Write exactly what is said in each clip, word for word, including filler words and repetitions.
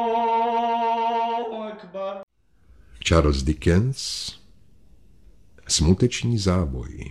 Charles Dickens, Smuteční záboj.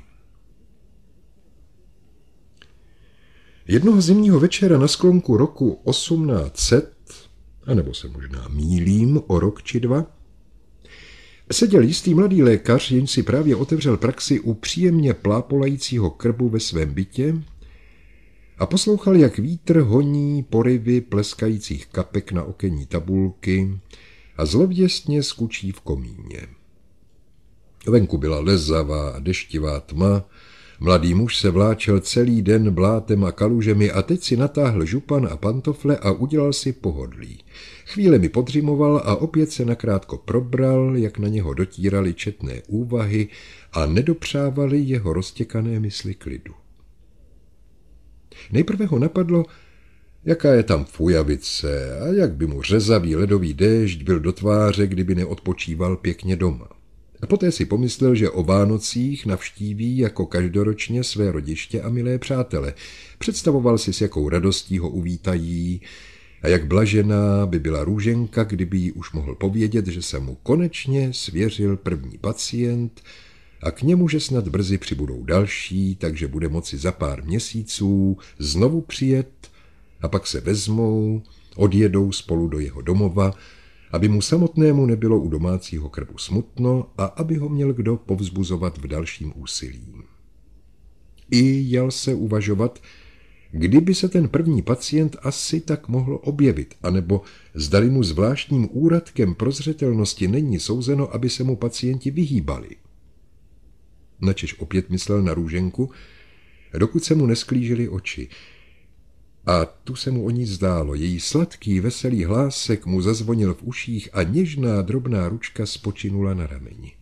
Jednoho zimního večera na sklonku roku osmnáct set, anebo se možná mýlím o rok či dva, seděl jistý mladý lékař, jenž si právě otevřel praxi u příjemně plápolajícího krbu ve svém bytě a poslouchal, jak vítr honí poryvy pleskajících kapek na okenní tabulky a zlověstně skučí v komíně. Venku byla lezavá a deštivá tma, mladý muž se vláčel celý den blátem a kalužemi a teď si natáhl župan a pantofle a udělal si pohodlí. Chvíle mi podřimoval a opět se nakrátko probral, jak na něho dotírali četné úvahy a nedopřávali jeho roztěkané mysli klidu. Nejprve ho napadlo, jaká je tam fujavice a jak by mu řezavý ledový déšť byl do tváře, kdyby neodpočíval pěkně doma. A poté si pomyslel, že o Vánocích navštíví jako každoročně své rodiště a milé přátele. Představoval si, s jakou radostí ho uvítají a jak blažená by byla Růženka, kdyby jí už mohl povědět, že se mu konečně svěřil první pacient a k němu, že snad brzy přibudou další, takže bude moci za pár měsíců znovu přijet a pak se vezmou, odjedou spolu do jeho domova, aby mu samotnému nebylo u domácího krbu smutno a aby ho měl kdo povzbuzovat v dalším úsilí. I jel se uvažovat, kdyby se ten první pacient asi tak mohl objevit, anebo zdali mu zvláštním úradkem prozřetelnosti není souzeno, aby se mu pacienti vyhýbali. Načež opět myslel na Růženku, dokud se mu nesklížily oči. A tu se mu o ní zdálo. Její sladký, veselý hlásek mu zazvonil v uších a něžná, drobná ručka spočinula na rameni.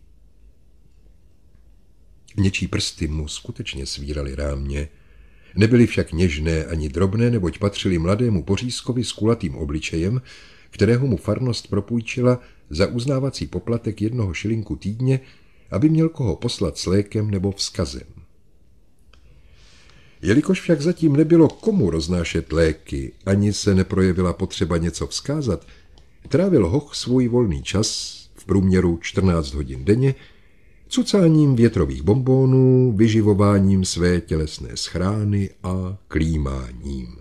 Něčí prsty mu skutečně svíraly rámě, nebyly však něžné ani drobné, neboť patřili mladému pořízkovi s kulatým obličejem, kterého mu farnost propůjčila za uznávací poplatek jednoho šilinku týdně, aby měl koho poslat s lékem nebo vzkazem. Jelikož však zatím nebylo komu roznášet léky, ani se neprojevila potřeba něco vzkázat, trávil Hoch svůj volný čas, v průměru čtrnáct hodin denně, cucáním větrových bonbónů, vyživováním své tělesné schrány a klímáním.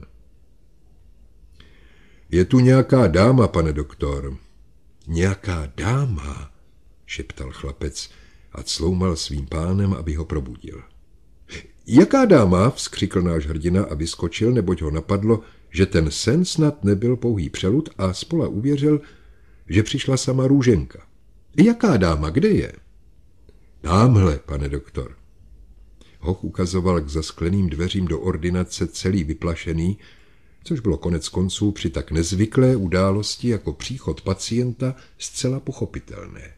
Je tu nějaká dáma, pane doktor. Nějaká dáma, šeptal chlapec a cloumal svým pánem, aby ho probudil. Jaká dáma, vzkřikl náš hrdina a vyskočil, neboť ho napadlo, že ten sen snad nebyl pouhý přelud a spola uvěřil, že přišla sama Růženka. Jaká dáma, kde je? Támhle, pane doktor. Hoch ukazoval k zaskleným dveřím do ordinace celý vyplašený, což bylo konec konců při tak nezvyklé události jako příchod pacienta zcela pochopitelné.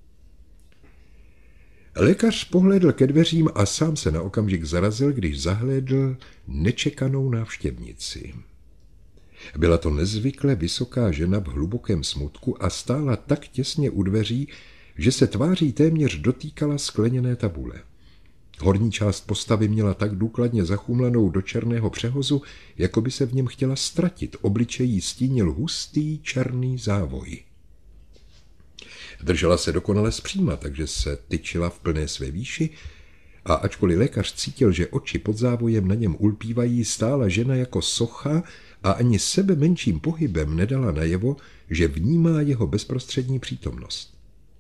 Lékař pohlédl ke dveřím a sám se na okamžik zarazil, když zahlédl nečekanou návštěvnici. Byla to nezvykle vysoká žena v hlubokém smutku a stála tak těsně u dveří, že se tváří téměř dotýkala skleněné tabule. Horní část postavy měla tak důkladně zachumlanou do černého přehozu, jako by se v něm chtěla ztratit. Obličej jí stínil hustý černý závoj. Držela se dokonale zpříma, takže se tyčila v plné své výši a ačkoliv lékař cítil, že oči pod závojem na něm ulpívají, stála žena jako socha a ani sebe menším pohybem nedala najevo, že vnímá jeho bezprostřední přítomnost.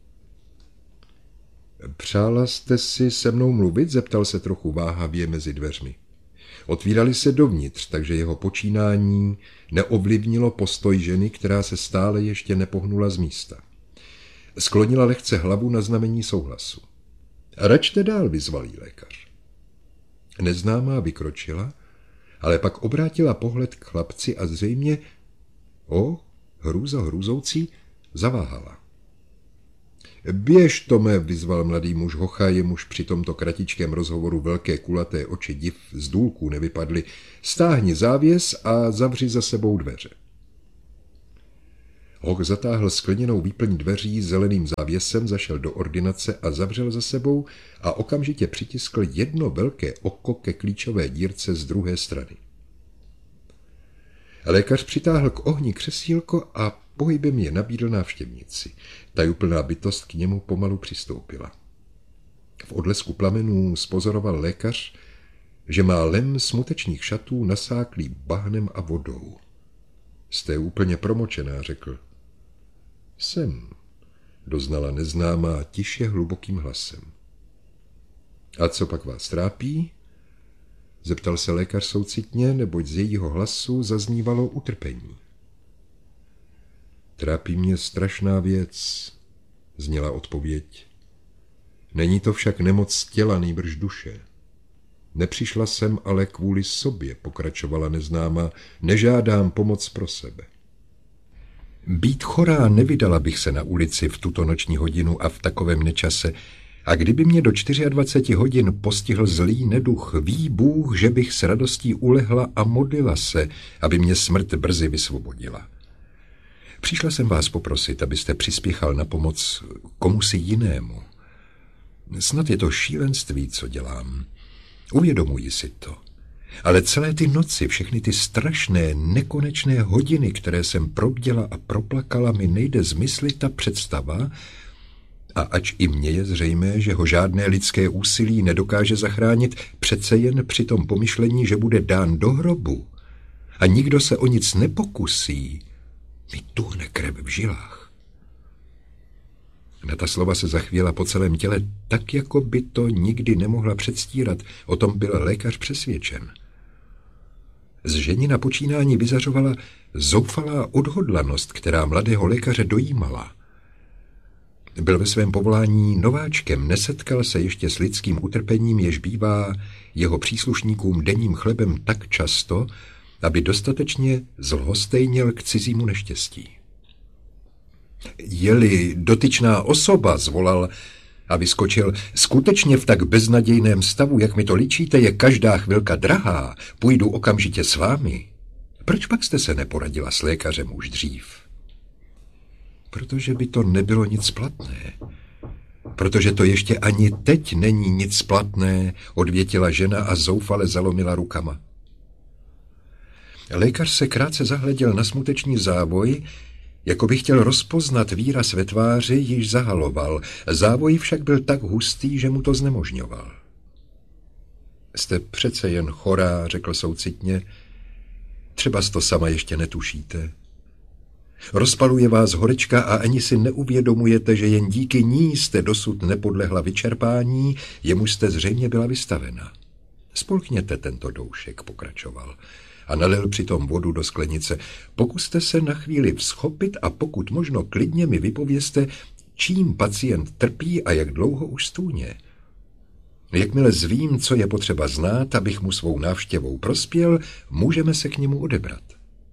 Přála jste si se mnou mluvit? Zeptal se trochu váhavě mezi dveřmi. Otvírali se dovnitř, takže jeho počínání neovlivnilo postoj ženy, která se stále ještě nepohnula z místa. Sklonila lehce hlavu na znamení souhlasu. Račte dál, vyzval jí lékař. Neznámá vykročila, ale pak obrátila pohled k chlapci a zřejmě, o, hrůza hrůzoucí, zaváhala. Běž, Tome, vyzval mladý muž Hocha, jemuž při tomto kratičkém rozhovoru velké kulaté oči div z důlků nevypadly. Stáhni závěs a zavři za sebou dveře. Hoch zatáhl skleněnou výplň dveří zeleným závěsem, zašel do ordinace a zavřel za sebou a okamžitě přitiskl jedno velké oko ke klíčové dírce z druhé strany. Lékař přitáhl k ohni křesílko a Pohybem je nabídl návštěvnici. Tajuplná bytost k němu pomalu přistoupila. V odlesku plamenů spozoroval lékař, že má lem smutečných šatů nasáklý bahnem a vodou. Jste úplně promočená, řekl. Jsem, doznala neznámá tiše hlubokým hlasem. A co pak vás trápí? Zeptal se lékař soucitně, neboť z jejího hlasu zaznívalo utrpení. Trápí mě strašná věc, zněla odpověď. Není to však nemoc těla, nýbrž duše. Nepřišla jsem ale kvůli sobě, pokračovala neznámá, nežádám pomoc pro sebe. Být chorá nevydala bych se na ulici v tuto noční hodinu a v takovém nečase, a kdyby mě do dvaceti čtyř hodin postihl zlý neduch, ví Bůh, že bych s radostí ulehla a modlila se, aby mě smrt brzy vysvobodila. Přišla jsem vás poprosit, abyste přispěchal na pomoc komusi jinému. Snad je to šílenství, co dělám. Uvědomuji si to. Ale celé ty noci, všechny ty strašné, nekonečné hodiny, které jsem probděla a proplakala, mi nejde zmyslit ta představa, a ač i mně je zřejmé, že ho žádné lidské úsilí nedokáže zachránit, přece jen při tom pomyšlení, že bude dán do hrobu a nikdo se o nic nepokusí, mi tuhne krev v žilách. Na ta slova se zachvěla po celém těle, tak jako by to nikdy nemohla předstírat, o tom byl lékař přesvědčen. Z ženina počínání vyzařovala zoufalá odhodlanost, která mladého lékaře dojímala. Byl ve svém povolání nováčkem, nesetkal se ještě s lidským utrpením, jež bývá jeho příslušníkům denním chlebem tak často, aby dostatečně zlhostejněl k cizímu neštěstí. Je-li dotyčná osoba, zvolal a vyskočil, skutečně v tak beznadějném stavu, jak mi to líčíte, je každá chvilka drahá, půjdu okamžitě s vámi. Proč pak jste se neporadila s lékařem už dřív? Protože by to nebylo nic platné. Protože to ještě ani teď není nic platné, odvětila žena a zoufale zalomila rukama. Lékař se krátce zahleděl na smuteční závoj, jako by chtěl rozpoznat výraz ve tváři, již zahaloval. Závoj však byl tak hustý, že mu to znemožňoval. Jste přece jen chorá, řekl soucitně. Třeba to sama ještě netušíte. Rozpaluje vás horečka a ani si neuvědomujete, že jen díky ní jste dosud nepodlehla vyčerpání, jemuž jste zřejmě byla vystavena. Spolkněte tento doušek, pokračoval, a nalil přitom vodu do sklenice. Pokuste se na chvíli vzchopit a pokud možno klidně mi vypovězte, čím pacient trpí a jak dlouho už stůně. Jakmile zvím, co je potřeba znát, abych mu svou návštěvou prospěl, můžeme se k němu odebrat.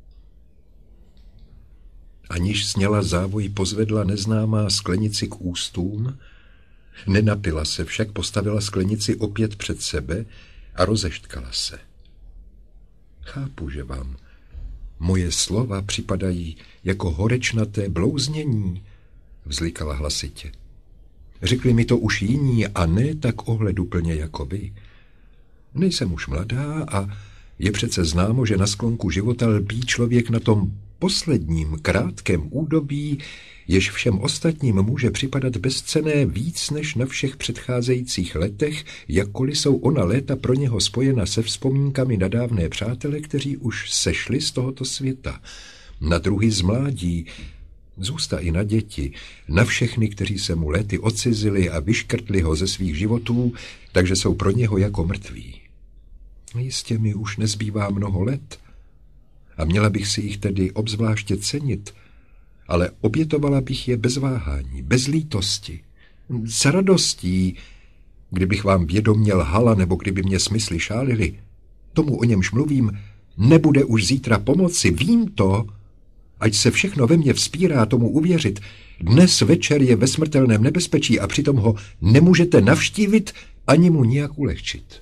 Aniž sněla závoj, pozvedla neznámá sklenici k ústům, nenapila se, však postavila sklenici opět před sebe a rozeštkala se. Chápu, že vám moje slova připadají jako horečnaté blouznění, vzlikala hlasitě. Řekli mi to už jiní a ne tak ohleduplně jako vy. Nejsem už mladá a je přece známo, že na sklonku života lpí člověk na tom posledním krátkém údobí, jež všem ostatním může připadat bezcenné víc než na všech předcházejících letech, jakkoliv jsou ona léta pro něho spojena se vzpomínkami na dávné přátele, kteří už sešli z tohoto světa, na druhy z mládí, zůsta i na děti, na všechny, kteří se mu léty odcizili a vyškrtli ho ze svých životů, takže jsou pro něho jako mrtví. Jistě mi už nezbývá mnoho let a měla bych si jich tedy obzvláště cenit, ale obětovala bych je bez váhání, bez lítosti, s radostí, kdybych vám vědomě lhala nebo kdyby mě smysly šálily. Tomu, o němž mluvím, nebude už zítra pomoci, vím to, ať se všechno ve mně vzpírá tomu uvěřit. Dnes večer je ve smrtelném nebezpečí a přitom ho nemůžete navštívit ani mu nijak ulehčit.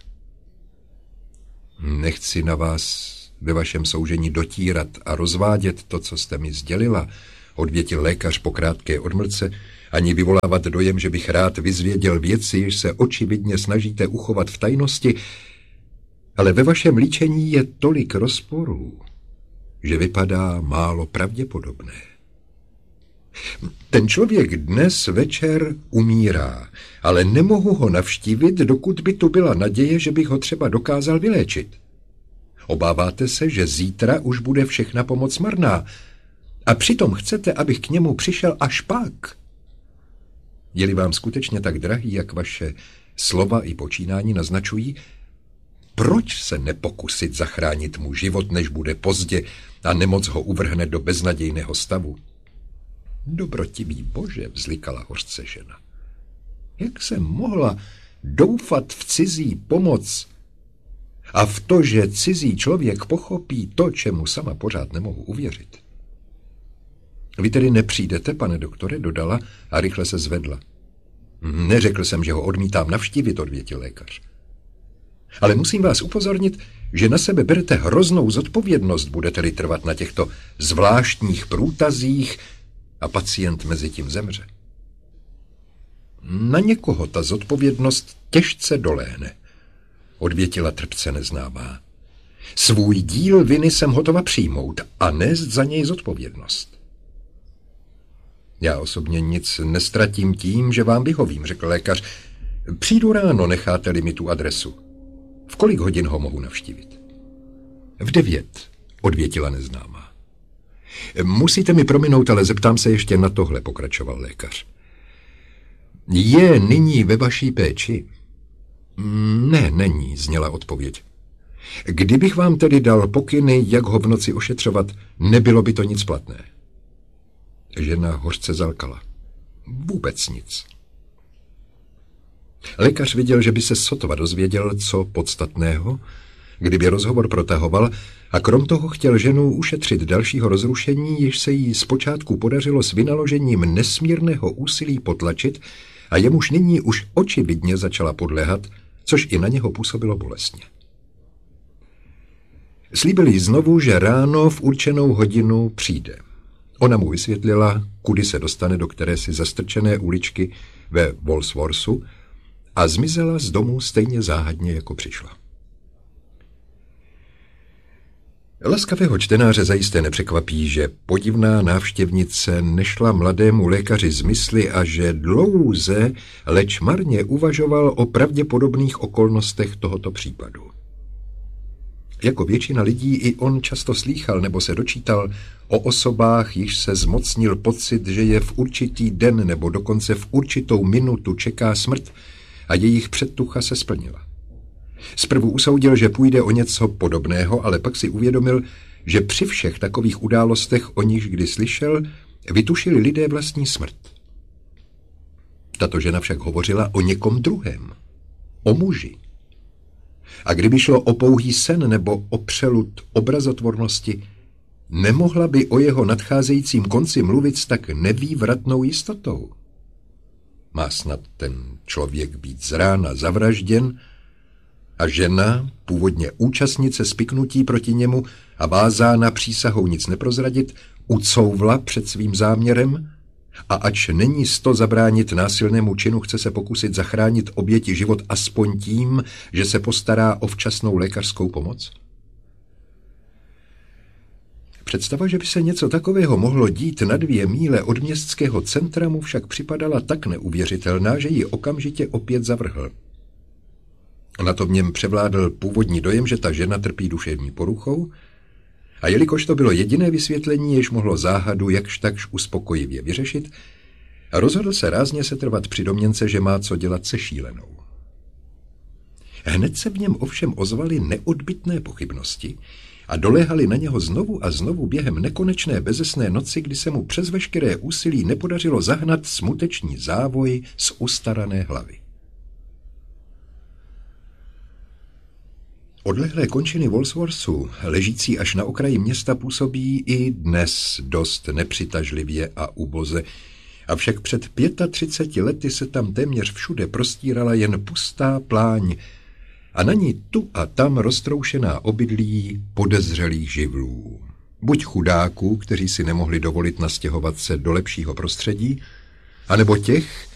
Nechci na vás ve vašem soužení dotírat a rozvádět to, co jste mi sdělila, odvětil lékař po krátké odmlce, ani vyvolávat dojem, že bych rád vyzvěděl věci, jež se očividně snažíte uchovat v tajnosti, ale ve vašem líčení je tolik rozporů, že vypadá málo pravděpodobné. Ten člověk dnes večer umírá, ale nemohu ho navštívit, dokud by tu byla naděje, že bych ho třeba dokázal vyléčit. Obáváte se, že zítra už bude všechna pomoc marná a přitom chcete, abych k němu přišel až pak. Je-li vám skutečně tak drahý, jak vaše slova i počínání naznačují, proč se nepokusit zachránit mu život, než bude pozdě a nemoc ho uvrhne do beznadějného stavu? Dobrotivý Bože, vzlikala hořce žena. Jak jsem mohla doufat v cizí pomoc a v to, že cizí člověk pochopí to, čemu sama pořád nemohu uvěřit? Vy tedy nepřijdete, pane doktore, dodala a rychle se zvedla. Neřekl jsem, že ho odmítám navštívit, odvětil lékař. Ale musím vás upozornit, že na sebe berete hroznou zodpovědnost, budete-li trvat na těchto zvláštních průtazích a pacient mezi tím zemře. Na někoho ta zodpovědnost těžce doléhne, odvětila trpce neznámá. Svůj díl viny jsem hotova přijmout a nést za něj zodpovědnost. Já osobně nic nestratím tím, že vám vyhovím, řekl lékař. Přijdu ráno, necháte-li mi tu adresu. V kolik hodin ho mohu navštívit? V devět, odvětila neznámá. Musíte mi prominout, ale zeptám se ještě na tohle, pokračoval lékař. Je nyní ve vaší péči? Ne, není, zněla odpověď. Kdybych vám tedy dal pokyny, jak ho v noci ošetřovat, nebylo by to nic platné. Žena hořce zalkala. Vůbec nic. Lékař viděl, že by se sotva dozvěděl, co podstatného, kdyby rozhovor protahoval, a krom toho chtěl ženu ušetřit dalšího rozrušení, jež se jí zpočátku podařilo s vynaložením nesmírného úsilí potlačit a jemuž nyní už očividně začala podléhat, což i na něho působilo bolestně. Slíbil jí znovu, že ráno v určenou hodinu přijde. Ona mu vysvětlila, kudy se dostane do kterési zastrčené uličky ve Walsworthu a zmizela z domu stejně záhadně, jako přišla. Laskavého čtenáře zajisté nepřekvapí, že podivná návštěvnice nešla mladému lékaři z mysli a že dlouze, leč marně uvažoval o pravděpodobných okolnostech tohoto případu. Jako většina lidí i on často slýchal nebo se dočítal o osobách, již se zmocnil pocit, že je v určitý den nebo dokonce v určitou minutu čeká smrt a jejich předtucha se splnila. Zprvu usoudil, že půjde o něco podobného, ale pak si uvědomil, že při všech takových událostech, o nichž kdy slyšel, vytušili lidé vlastní smrt. Tato žena však hovořila o někom druhém, o muži. A kdyby šlo o pouhý sen nebo o přelud obrazotvornosti, nemohla by o jeho nadcházejícím konci mluvit s tak nevývratnou jistotou. Má snad ten člověk být z rána zavražděn a žena, původně účastnice spiknutí proti němu a vázána přísahou nic neprozradit, ucouvla před svým záměrem a ač není sto zabránit násilnému činu, chce se pokusit zachránit oběti život aspoň tím, že se postará o včasnou lékařskou pomoc? Představa, že by se něco takového mohlo dít na dvě míle od městského centra, mu však připadala tak neuvěřitelná, že ji okamžitě opět zavrhl. Na to v něm převládl původní dojem, že ta žena trpí duševní poruchou, a jelikož to bylo jediné vysvětlení, jež mohlo záhadu jakž takž uspokojivě vyřešit, rozhodl se rázně setrvat při domněnce, že má co dělat se šílenou. Hned se v něm ovšem ozvaly neodbytné pochybnosti a doléhaly na něho znovu a znovu během nekonečné bezesné noci, kdy se mu přes veškeré úsilí nepodařilo zahnat smuteční závoj z ustarané hlavy. Odlehlé končiny Walsworthu, ležící až na okraji města, působí i dnes dost nepřitažlivě a uboze, avšak před třiceti lety se tam téměř všude prostírala jen pustá pláň a na ní tu a tam roztroušená obydlí podezřelých živlů. Buď chudáků, kteří si nemohli dovolit nastěhovat se do lepšího prostředí, anebo těch,